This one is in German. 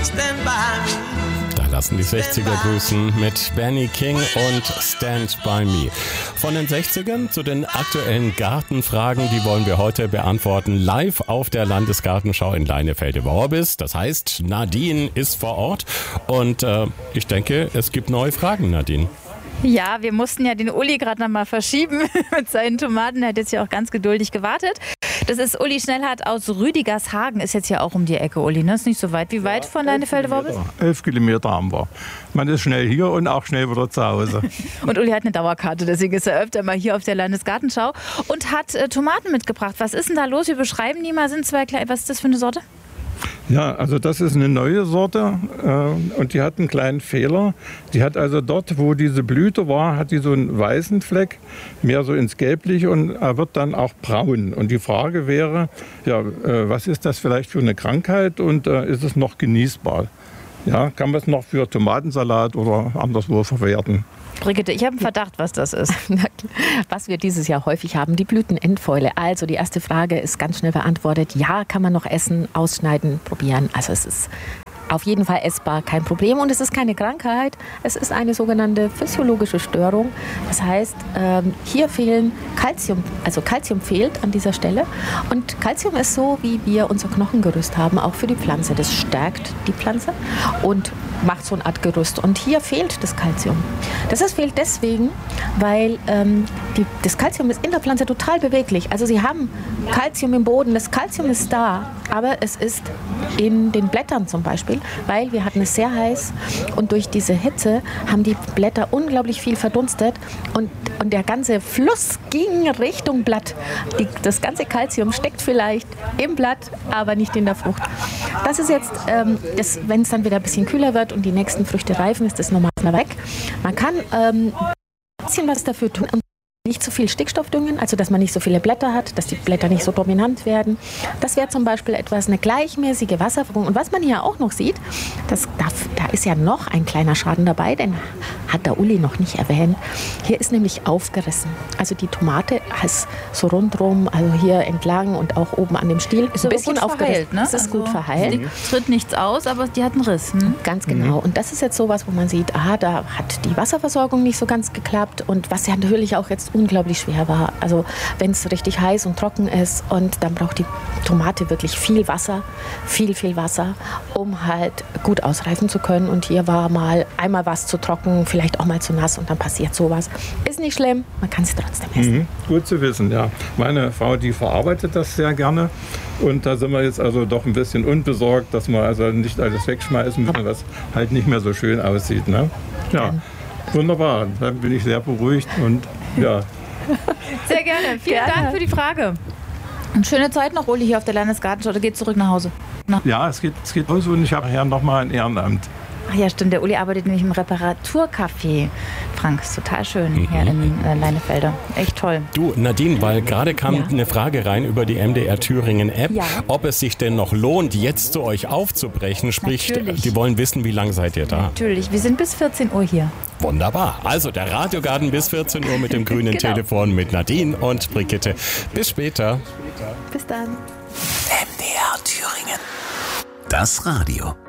stand by me. Da lassen die 60er grüßen mit Benny King und Stand By Me. Von den 60ern zu den aktuellen Gartenfragen, die wollen wir heute beantworten, live auf der Landesgartenschau in Leinefelde-Worbis. Das heißt, Nadine ist vor Ort und ich denke, es gibt neue Fragen, Nadine. Ja, wir mussten ja den Uli gerade noch mal verschieben mit seinen Tomaten. Er hat jetzt ja auch ganz geduldig gewartet. Das ist Uli Schnellhardt aus Rüdigershagen. Ist jetzt ja auch um die Ecke, Uli. Ne? Ist nicht so weit. Wie weit von Leinefelde-Worbis? 11 Kilometer haben wir. Man ist schnell hier und auch schnell wieder zu Hause. Und Uli hat eine Dauerkarte, deswegen ist er öfter mal hier auf der Landesgartenschau und hat Tomaten mitgebracht. Was ist denn da los? Wir beschreiben die mal. Sind zwei kleine. Was ist das für eine Sorte? Ja, also das ist eine neue Sorte und die hat einen kleinen Fehler. Die hat also dort, wo diese Blüte war, hat die so einen weißen Fleck, mehr so ins Gelbliche und er wird dann auch braun. Und die Frage wäre, ja, was ist das vielleicht für eine Krankheit und ist es noch genießbar? Ja, kann man es noch für Tomatensalat oder anderswo verwerten? Brigitte, ich habe einen Verdacht, was das ist. Was wir dieses Jahr häufig haben, die Blütenendfäule. Also die erste Frage ist ganz schnell beantwortet. Ja, kann man noch essen, ausschneiden, probieren. Also es ist auf jeden Fall essbar, kein Problem. Und es ist keine Krankheit, es ist eine sogenannte physiologische Störung. Das heißt, hier fehlen Calcium, also Calcium fehlt an dieser Stelle. Und Calcium ist so, wie wir unser Knochengerüst haben, auch für die Pflanze. Das stärkt die Pflanze und macht so eine Art Gerüst. Und hier fehlt das Calcium. Fehlt deswegen, weil das Calcium ist in der Pflanze total beweglich. Also sie haben Calcium im Boden, das Calcium ist da, aber es ist in den Blättern zum Beispiel, weil wir hatten es sehr heiß und durch diese Hitze haben die Blätter unglaublich viel verdunstet und der ganze Fluss ging Richtung Blatt. Das ganze Calcium steckt vielleicht im Blatt, aber nicht in der Frucht. Das ist jetzt, wenn es dann wieder ein bisschen kühler wird und die nächsten Früchte reifen, ist das normal weg. Man kann ein bisschen was dafür tun und nicht zu viel Stickstoff düngen, also dass man nicht so viele Blätter hat, dass die Blätter nicht so dominant werden. Das wäre zum Beispiel eine gleichmäßige Wasserversorgung. Und was man hier auch noch sieht, da ist ja noch ein kleiner Schaden dabei, den hat der Uli noch nicht erwähnt. Hier ist nämlich aufgerissen. Also die Tomate ist so rundherum, also hier entlang und auch oben an dem Stiel, ist ein bisschen aufgerissen. Ne? Es ist gut verheilt. Es tritt nichts aus, aber die hat einen Riss. Ganz genau. Und das ist jetzt sowas, wo man sieht, da hat die Wasserversorgung nicht so ganz geklappt und was ja natürlich auch jetzt unglaublich schwer war. Also wenn es richtig heiß und trocken ist und dann braucht die Tomate wirklich viel Wasser, viel Wasser, um halt gut ausreifen zu können. Und hier war mal einmal was zu trocken, vielleicht auch mal zu nass und dann passiert sowas. Ist nicht schlimm, man kann es trotzdem essen. Gut zu wissen, ja. Meine Frau, die verarbeitet das sehr gerne und da sind wir jetzt also doch ein bisschen unbesorgt, dass wir also nicht alles wegschmeißen müssen, was halt nicht mehr so schön aussieht. Ne? Ja, wunderbar. Dann bin ich sehr beruhigt und ja. Sehr gerne. Vielen Dank für die Frage. Und schöne Zeit noch, Uli, hier auf der Landesgartenschau. Oder geht zurück nach Hause? Ja, es geht los und ich habe nachher noch mal ein Ehrenamt. Ach ja, stimmt. Der Uli arbeitet nämlich im Reparaturcafé. Frank, ist total schön hier in Leinefelder. Echt toll. Du, Nadine, weil gerade kam eine Frage rein über die MDR Thüringen App, ob es sich denn noch lohnt, jetzt zu euch aufzubrechen. Sprich, natürlich. Die wollen wissen, wie lange seid ihr da? Natürlich, wir sind bis 14 Uhr hier. Wunderbar. Also der Radiogarten bis 14 Uhr mit dem grünen Telefon mit Nadine und Brigitte. Bis später. Bis dann. MDR Thüringen. Das Radio.